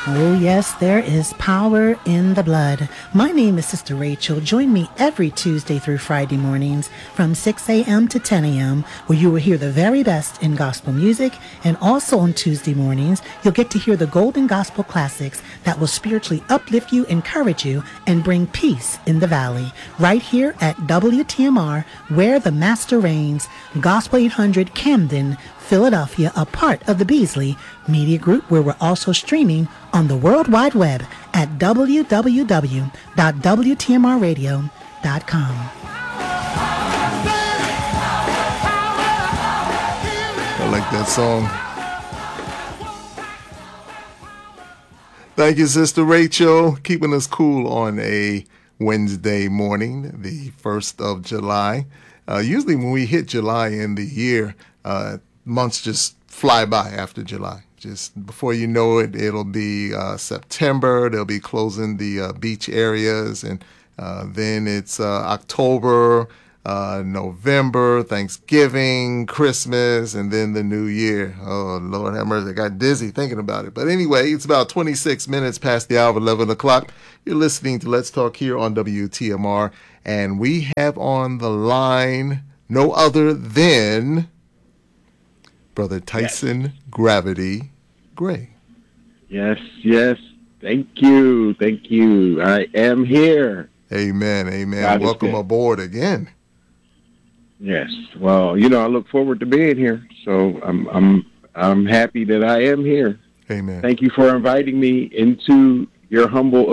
Oh, yes, there is power in the blood. My name is Sister Rachel. Join me every Tuesday through Friday mornings from 6 a.m. to 10 a.m., where you will hear the very best in gospel music. And also on Tuesday mornings, you'll get to hear the golden gospel classics that will spiritually uplift you, encourage you, and bring peace in the valley. Right here at WTMR, where the Master reigns, Gospel 800 Camden, Philadelphia, a part of the Beasley Media Group, where we're also streaming on the World Wide Web at www.wtmrradio.com. I like that song. Thank you, Sister Rachel, keeping us cool on a Wednesday morning, the 1st of July. Usually when we hit July in the year, months just fly by after July. Just before you know it, it'll be September. They'll be closing the beach areas, and then it's October, November, Thanksgiving, Christmas, and then the New Year. Oh, Lord have mercy. I got dizzy thinking about it. But anyway, it's about 26 minutes past the hour of 11 o'clock. You're listening to Let's Talk here on WTMR, and we have on the line no other than Brother Tyson Gravity Gray. Yes. Thank you. I am here. Amen. God Welcome aboard again. Yes. Well, I look forward to being here. So I'm happy that I am here. Amen. Thank you for inviting me into your humble